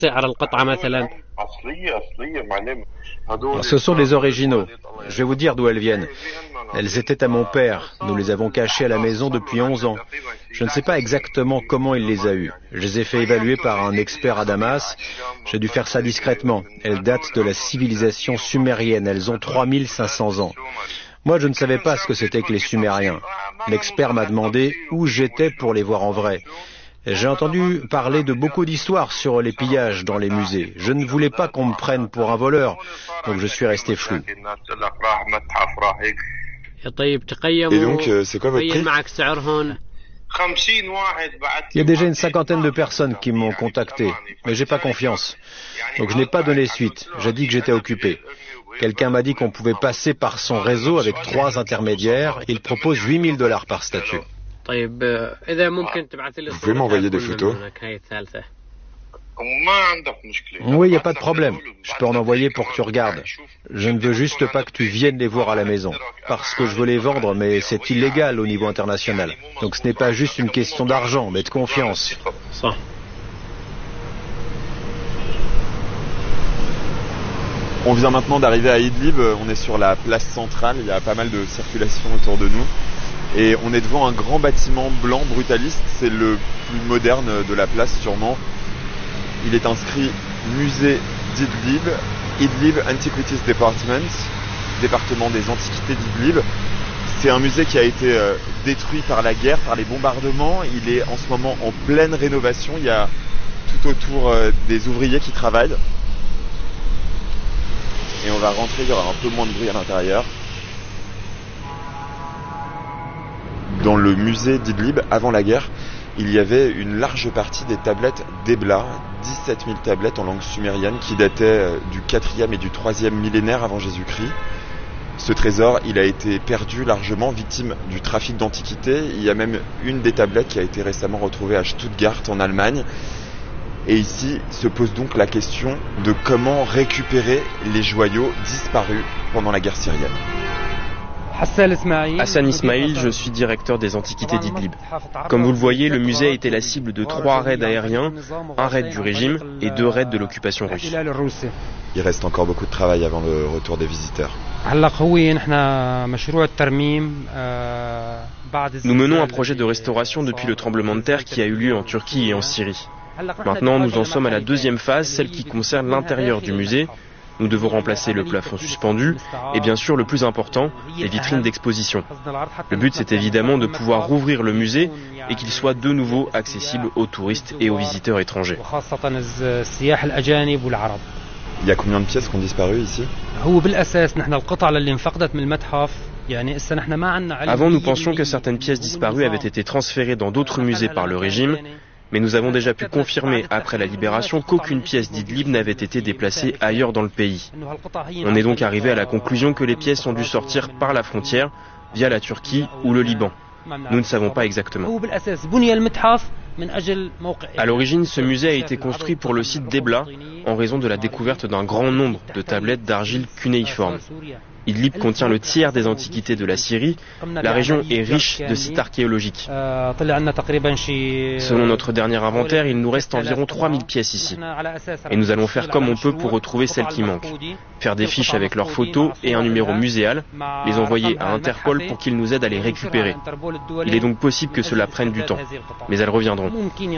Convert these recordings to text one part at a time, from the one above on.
Ce sont des originaux. Je vais vous dire d'où elles viennent. Elles étaient à mon père. Nous les avons cachées à la maison depuis 11 ans. Je ne sais pas exactement comment il les a eues. Je les ai fait évaluer par un expert à Damas. J'ai dû faire ça discrètement. Elles datent de la civilisation sumérienne. Elles ont 3500 ans. Moi, je ne savais pas ce que c'était que les Sumériens. L'expert m'a demandé où j'étais pour les voir en vrai. J'ai entendu parler de beaucoup d'histoires sur les pillages dans les musées. Je ne voulais pas qu'on me prenne pour un voleur, donc je suis resté flou. Et donc, c'est quoi votre prix? Il y a déjà une cinquantaine de personnes qui m'ont contacté, mais j'ai pas confiance. Donc je n'ai pas donné suite. J'ai dit que j'étais occupé. Quelqu'un m'a dit qu'on pouvait passer par son réseau avec 3 intermédiaires. Il propose $8000 par statue. Vous pouvez m'envoyer des photos? Oui, il n'y a pas de problème. Je peux en envoyer pour que tu regardes. Je ne veux juste pas que tu viennes les voir à la maison. Parce que je veux les vendre, mais c'est illégal au niveau international. Donc ce n'est pas juste une question d'argent, mais de confiance. On vient maintenant d'arriver à Idlib. On est sur la place centrale. Il y a pas mal de circulation autour de nous. Et on est devant un grand bâtiment blanc brutaliste. C'est le plus moderne de la place sûrement. Il est inscrit Musée d'Idlib, Idlib Antiquities Department, département des antiquités d'Idlib. C'est un musée qui a été détruit par la guerre, par les bombardements. Il est en ce moment en pleine rénovation. Il y a tout autour des ouvriers qui travaillent. Et on va rentrer, il y aura un peu moins de bruit à l'intérieur. Dans le musée d'Idlib, avant la guerre, il y avait une large partie des tablettes d'Ebla, 17 000 tablettes en langue sumérienne qui dataient du 4e et du 3e millénaire avant Jésus-Christ. Ce trésor, il a été perdu largement, victime du trafic d'antiquités. Il y a même une des tablettes qui a été récemment retrouvée à Stuttgart en Allemagne. Et ici se pose donc la question de comment récupérer les joyaux disparus pendant la guerre syrienne. Hassan Ismail, je suis directeur des antiquités d'Idlib. Comme vous le voyez, le musée a été la cible de 3 raids aériens, un raid du régime et 2 raids de l'occupation russe. Il reste encore beaucoup de travail avant le retour des visiteurs. Nous menons un projet de restauration depuis le tremblement de terre qui a eu lieu en Turquie et en Syrie. Maintenant, nous en sommes à la 2e phase, celle qui concerne l'intérieur du musée. Nous devons remplacer le plafond suspendu et bien sûr le plus important, les vitrines d'exposition. Le but c'est évidemment de pouvoir rouvrir le musée et qu'il soit de nouveau accessible aux touristes et aux visiteurs étrangers. Il y a combien de pièces qui ont disparu ici? Avant, nous pensions que certaines pièces disparues avaient été transférées dans d'autres musées par le régime, mais nous avons déjà pu confirmer après la libération qu'aucune pièce d'Idlib n'avait été déplacée ailleurs dans le pays. On est donc arrivé à la conclusion que les pièces ont dû sortir par la frontière, via la Turquie ou le Liban. Nous ne savons pas exactement. À l'origine, ce musée a été construit pour le site d'Ebla en raison de la découverte d'un grand nombre de tablettes d'argile cunéiforme. Idlib contient le tiers des antiquités de la Syrie. La région est riche de sites archéologiques. Selon notre dernier inventaire, il nous reste environ 3000 pièces ici. Et nous allons faire comme on peut pour retrouver celles qui manquent. Faire des fiches avec leurs photos et un numéro muséal, les envoyer à Interpol pour qu'ils nous aident à les récupérer. Il est donc possible que cela prenne du temps, mais elles reviendront.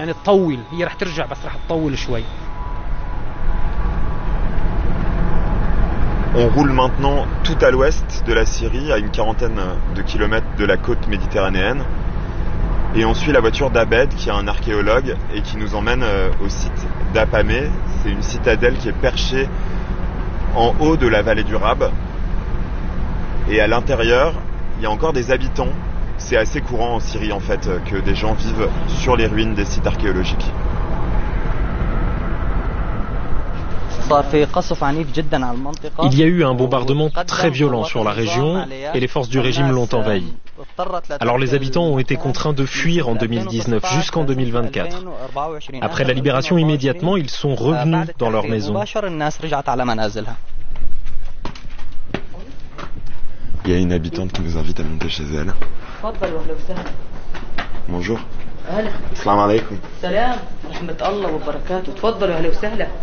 On roule maintenant tout à l'ouest de la Syrie, à une quarantaine de kilomètres de la côte méditerranéenne. Et on suit la voiture d'Abed, qui est un archéologue, et qui nous emmène au site d'Apamé. C'est une citadelle qui est perchée en haut de la vallée du Rab. Et à l'intérieur, il y a encore des habitants. C'est assez courant en Syrie, en fait, que des gens vivent sur les ruines des sites archéologiques. Il y a eu un bombardement très violent sur la région et les forces du régime l'ont envahi. Alors les habitants ont été contraints de fuir en 2019 jusqu'en 2024. Après la libération, immédiatement, ils sont revenus dans leur maison. Il y a une habitante qui nous invite à monter chez elle. Bonjour. Salam alaikum. سلام ورحمة الله وبركاته تفضلوا أهلا وسهلا